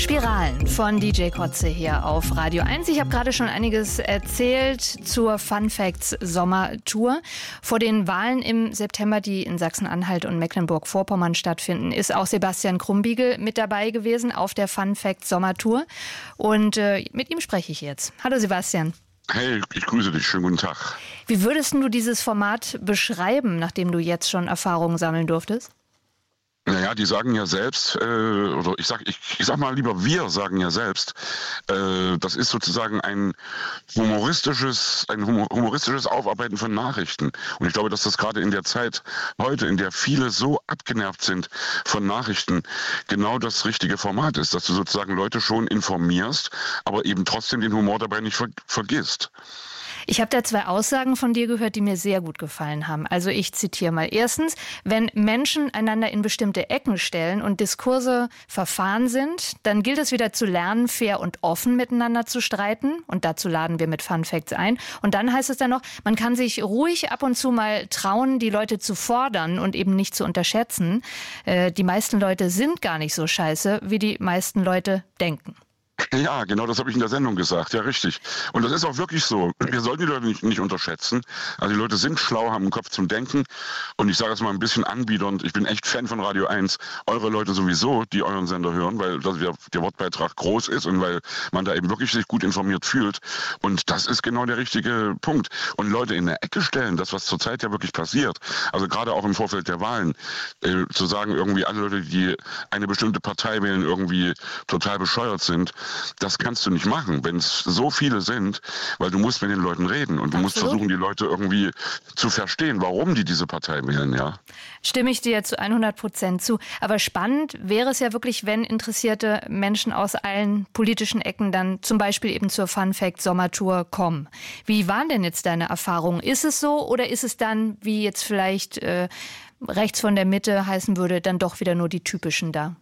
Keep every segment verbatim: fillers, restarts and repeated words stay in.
Spiralen von D J Kotze hier auf Radio eins. Ich habe gerade schon einiges erzählt zur Fun Facts Sommertour. Vor den Wahlen im September, die in Sachsen-Anhalt und Mecklenburg-Vorpommern stattfinden, ist auch Sebastian Krumbiegel mit dabei gewesen auf der Fun Facts Sommertour. Und äh, mit ihm spreche ich jetzt. Hallo Sebastian. Hey, ich grüße dich. Schönen guten Tag. Wie würdest du dieses Format beschreiben, nachdem du jetzt schon Erfahrungen sammeln durftest? Naja, die sagen ja selbst, äh, oder ich sag, ich, ich sag mal lieber, wir sagen ja selbst, äh, das ist sozusagen ein humoristisches, ein humoristisches Aufarbeiten von Nachrichten. Und ich glaube, dass das gerade in der Zeit heute, in der viele so abgenervt sind von Nachrichten, genau das richtige Format ist, dass du sozusagen Leute schon informierst, aber eben trotzdem den Humor dabei nicht ver- vergisst. Ich habe da zwei Aussagen von dir gehört, die mir sehr gut gefallen haben. Also ich zitiere mal. Erstens, wenn Menschen einander in bestimmte Ecken stellen und Diskurse verfahren sind, dann gilt es wieder zu lernen, fair und offen miteinander zu streiten. Und dazu laden wir mit Fun Facts ein. Und dann heißt es dann noch, man kann sich ruhig ab und zu mal trauen, die Leute zu fordern und eben nicht zu unterschätzen. Äh, die meisten Leute sind gar nicht so scheiße, wie die meisten Leute denken. Ja, genau, das habe ich in der Sendung gesagt, ja richtig. Und das ist auch wirklich so. Wir sollten die Leute nicht, nicht unterschätzen. Also die Leute sind schlau, haben einen Kopf zum Denken. Und ich sage es mal ein bisschen anbiedernd, ich bin echt Fan von Radio eins. Eure Leute sowieso, die euren Sender hören, weil das, der, der Wortbeitrag groß ist und weil man da eben wirklich sich gut informiert fühlt. Und das ist genau der richtige Punkt. Und Leute in der Ecke stellen, das was zurzeit ja wirklich passiert, also gerade auch im Vorfeld der Wahlen, äh, zu sagen, irgendwie alle Leute, die eine bestimmte Partei wählen, irgendwie total bescheuert sind, das kannst du nicht machen, wenn es so viele sind, weil du musst mit den Leuten reden und du Absolut. musst versuchen, die Leute irgendwie zu verstehen, warum die diese Partei wählen, ja. Stimme ich dir zu hundert Prozent zu. Aber spannend wäre es ja wirklich, wenn interessierte Menschen aus allen politischen Ecken dann zum Beispiel eben zur Fun Fact Sommertour kommen. Wie waren denn jetzt deine Erfahrungen? Ist es so oder ist es dann, wie jetzt vielleicht äh, rechts von der Mitte heißen würde, dann doch wieder nur die typischen da?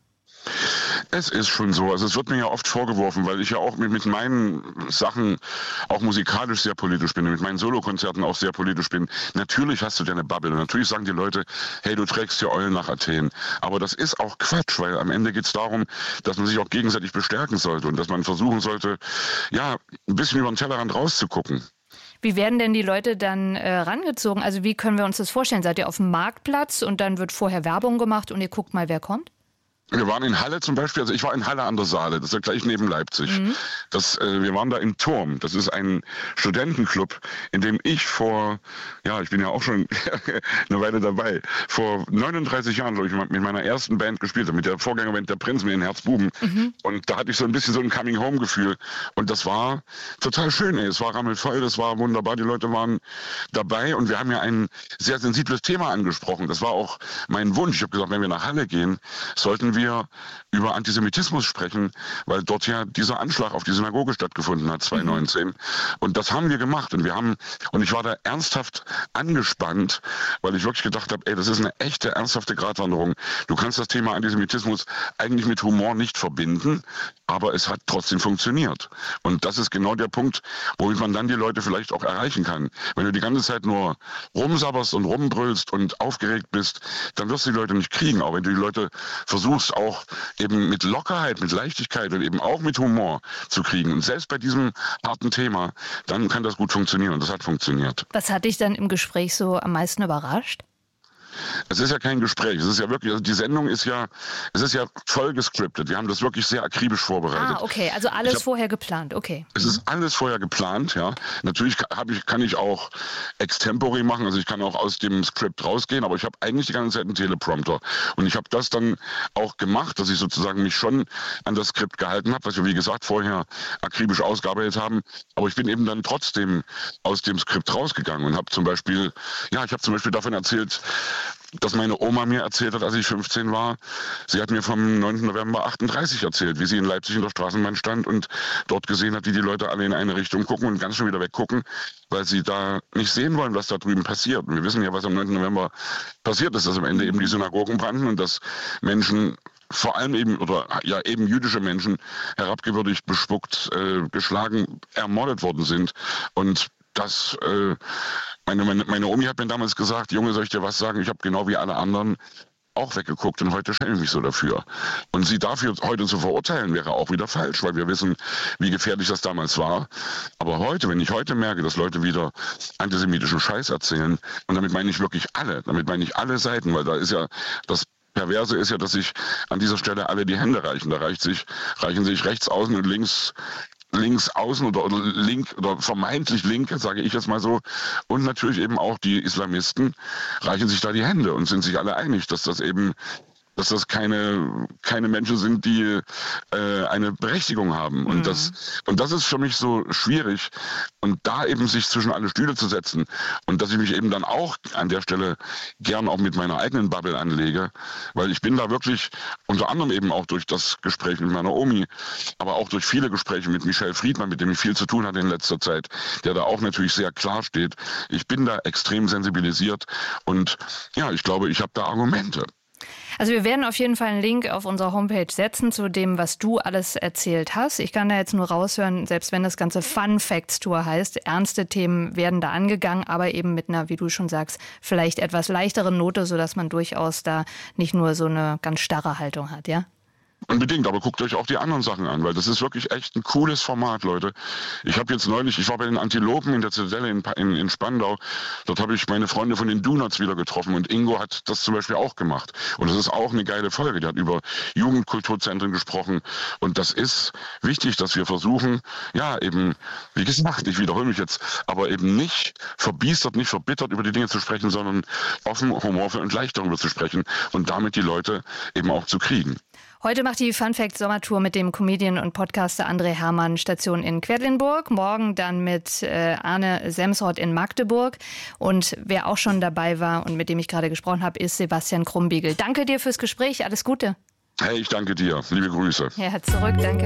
Es ist schon so. Also es wird mir ja oft vorgeworfen, weil ich ja auch mit, mit meinen Sachen auch musikalisch sehr politisch bin und mit meinen Solokonzerten auch sehr politisch bin. Natürlich hast du deine Bubble und natürlich sagen die Leute, hey, du trägst ja Eulen nach Athen. Aber das ist auch Quatsch, weil am Ende geht es darum, dass man sich auch gegenseitig bestärken sollte und dass man versuchen sollte, ja, ein bisschen über den Tellerrand rauszugucken. Wie werden denn die Leute dann äh, rangezogen? Also wie können wir uns das vorstellen? Seid ihr auf dem Marktplatz und dann wird vorher Werbung gemacht und ihr guckt mal, wer kommt? Wir waren in Halle zum Beispiel, also ich war in Halle an der Saale, das ist ja gleich neben Leipzig. Mhm. Das, äh, wir waren da im Turm, das ist ein Studentenclub, in dem ich vor, ja, ich bin ja auch schon eine Weile dabei, vor neununddreißig Jahren, glaube ich, mit meiner ersten Band gespielt habe, mit der Vorgängerband Der Prinz, mit den Herzbuben. Mhm. Und da hatte ich so ein bisschen so ein Coming-Home-Gefühl. Und das war total schön, ey. Es war rammelvoll, das war wunderbar, die Leute waren dabei und wir haben ja ein sehr sensibles Thema angesprochen. Das war auch mein Wunsch. Ich habe gesagt, wenn wir nach Halle gehen, sollten wir über Antisemitismus sprechen, weil dort ja dieser Anschlag auf die Synagoge stattgefunden hat, zwanzig neunzehn. Mhm. Und das haben wir gemacht. Und wir haben, und ich war da ernsthaft angespannt, weil ich wirklich gedacht habe, ey, das ist eine echte, ernsthafte Gratwanderung. Du kannst das Thema Antisemitismus eigentlich mit Humor nicht verbinden, aber es hat trotzdem funktioniert. Und das ist genau der Punkt, womit man dann die Leute vielleicht auch erreichen kann. Wenn du die ganze Zeit nur rumsabberst und rumbrüllst und aufgeregt bist, dann wirst du die Leute nicht kriegen. Aber wenn du die Leute versuchst, auch eben mit Lockerheit, mit Leichtigkeit und eben auch mit Humor zu kriegen. Und selbst bei diesem harten Thema, dann kann das gut funktionieren. Und das hat funktioniert. Was hat dich dann im Gespräch so am meisten überrascht? Es ist ja kein Gespräch, es ist ja wirklich, also die Sendung ist ja, es ist ja voll gescriptet. Wir haben das wirklich sehr akribisch vorbereitet. Ah, okay, also alles hab, vorher geplant, okay. Es ist alles vorher geplant, ja. Natürlich hab ich, kann ich auch Extempore machen, also ich kann auch aus dem Skript rausgehen, aber ich habe eigentlich die ganze Zeit einen Teleprompter. Und ich habe das dann auch gemacht, dass ich sozusagen mich schon an das Skript gehalten habe, was wir, wie gesagt, vorher akribisch ausgearbeitet haben. Aber ich bin eben dann trotzdem aus dem Skript rausgegangen und habe zum Beispiel, ja, ich habe zum Beispiel davon erzählt, dass meine Oma mir erzählt hat, als ich fünfzehn war. Sie hat mir vom neunten November achtunddreißig erzählt, wie sie in Leipzig in der Straßenbahn stand und dort gesehen hat, wie die Leute alle in eine Richtung gucken und ganz schnell wieder weggucken, weil sie da nicht sehen wollen, was da drüben passiert. Und wir wissen ja, was am neunten November passiert ist, dass am Ende eben die Synagogen brannten und dass Menschen vor allem eben, oder ja eben jüdische Menschen herabgewürdigt, bespuckt, äh, geschlagen, ermordet worden sind. Und das, äh, meine, meine, meine Omi hat mir damals gesagt, Junge, soll ich dir was sagen? Ich habe genau wie alle anderen auch weggeguckt und heute schäme ich mich so dafür. Und sie dafür heute zu verurteilen, wäre auch wieder falsch, weil wir wissen, wie gefährlich das damals war. Aber heute, wenn ich heute merke, dass Leute wieder antisemitischen Scheiß erzählen, und damit meine ich wirklich alle, damit meine ich alle Seiten, weil da ist ja das Perverse ist ja, dass sich an dieser Stelle alle die Hände reichen. Da reicht sich, reichen sich rechts außen und links links außen oder, oder link oder vermeintlich linke, sage ich jetzt mal so, und natürlich eben auch die Islamisten reichen sich da die Hände und sind sich alle einig, dass das eben dass das keine, keine Menschen sind, die äh, eine Berechtigung haben. Und, mhm. das, und das ist für mich so schwierig. Und da eben sich zwischen alle Stühle zu setzen und dass ich mich eben dann auch an der Stelle gern auch mit meiner eigenen Bubble anlege, weil ich bin da wirklich, unter anderem eben auch durch das Gespräch mit meiner Omi, aber auch durch viele Gespräche mit Michel Friedmann, mit dem ich viel zu tun hatte in letzter Zeit, der da auch natürlich sehr klar steht. Ich bin da extrem sensibilisiert und ja, ich glaube, ich habe da Argumente. Also wir werden auf jeden Fall einen Link auf unserer Homepage setzen zu dem, was du alles erzählt hast. Ich kann da jetzt nur raushören, selbst wenn das Ganze Fun Facts Tour heißt, ernste Themen werden da angegangen, aber eben mit einer, wie du schon sagst, vielleicht etwas leichteren Note, sodass man durchaus da nicht nur so eine ganz starre Haltung hat, ja? Unbedingt, aber guckt euch auch die anderen Sachen an, weil das ist wirklich echt ein cooles Format, Leute. Ich habe jetzt neulich, ich war bei den Antilopen in der Zitadelle in, in, in Spandau, dort habe ich meine Freunde von den Donuts wieder getroffen und Ingo hat das zum Beispiel auch gemacht. Und das ist auch eine geile Folge, die hat über Jugendkulturzentren gesprochen und das ist wichtig, dass wir versuchen, ja eben, wie gesagt, ich wiederhole mich jetzt, aber eben nicht verbiestert, nicht verbittert über die Dinge zu sprechen, sondern offen, humorvoll und leicht darüber zu sprechen und damit die Leute eben auch zu kriegen. Heute macht die Fun Fact Sommertour mit dem Comedian und Podcaster André Hermann Station in Quedlinburg. Morgen dann mit äh, Arne Semsrott in Magdeburg. Und wer auch schon dabei war und mit dem ich gerade gesprochen habe, ist Sebastian Krumbiegel. Danke dir fürs Gespräch. Alles Gute. Hey, ich danke dir. Liebe Grüße. Ja, zurück. Danke.